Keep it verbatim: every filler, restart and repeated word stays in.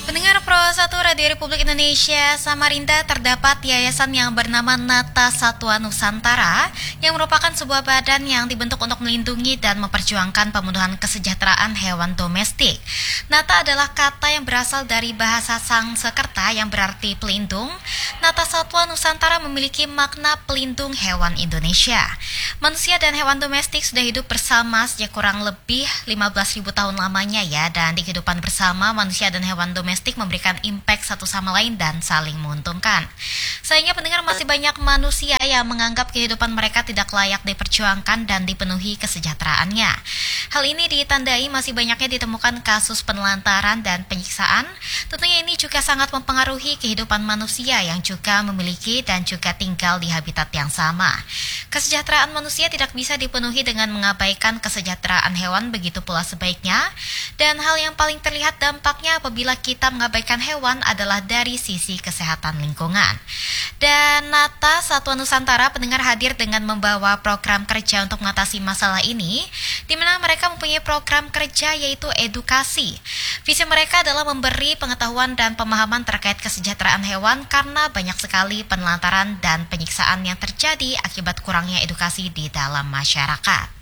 Pendengar Pro satu Radio Republik Indonesia Samarinda, terdapat yayasan yang bernama Nata Satwa Nusantara yang merupakan sebuah badan yang dibentuk untuk melindungi dan memperjuangkan pemenuhan kesejahteraan hewan domestik. Nata adalah kata yang berasal dari bahasa Sangsekerta yang berarti pelindung. Nata Satwa Nusantara memiliki makna pelindung hewan Indonesia. Manusia dan hewan domestik sudah hidup bersama sejak kurang lebih lima belas ribu tahun lamanya ya, dan di kehidupan bersama manusia dan hewan domestik memberikan impact satu sama lain dan saling menguntungkan. Sayangnya pendengar, masih banyak manusia yang menganggap kehidupan mereka tidak layak diperjuangkan dan dipenuhi kesejahteraannya. Hal ini ditandai masih banyaknya ditemukan kasus penelantaran dan penyiksaan. Tentunya ini juga sangat mempengaruhi kehidupan manusia yang juga memiliki dan juga tinggal di habitat yang sama. Kesejahteraan manusia tidak bisa dipenuhi dengan mengabaikan kesejahteraan hewan, begitu pula sebaiknya. Dan hal yang paling terlihat dampaknya apabila kita mengabaikan hewan adalah dari sisi kesehatan lingkungan. Dan Nata Satwa Nusantara pendengar hadir dengan membawa program kerja untuk mengatasi masalah ini, di mana mereka mempunyai program kerja yaitu edukasi. Visi mereka adalah memberi pengetahuan dan pemahaman terkait kesejahteraan hewan karena banyak sekali penelantaran dan penyiksaan yang terjadi akibat kurangnya edukasi di dalam masyarakat.